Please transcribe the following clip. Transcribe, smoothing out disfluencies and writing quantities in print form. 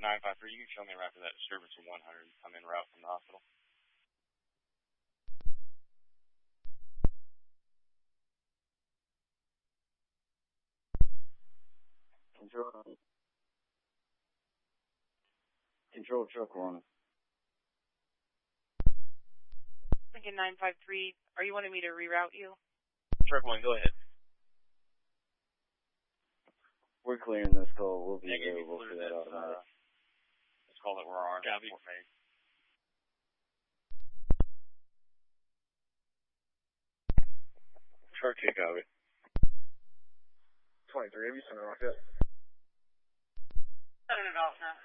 953, you can show me a route to that disturbance in 100. I'm en route from the hospital. Control truck 1. Lincoln 953, are you wanting me to reroute you? Truck 1, go ahead. We're clearing this call. We'll be available for that automatic. Let's call it we're on. Copy. Truck 2, copy. 23, have you sent it off yet? Sending it off now.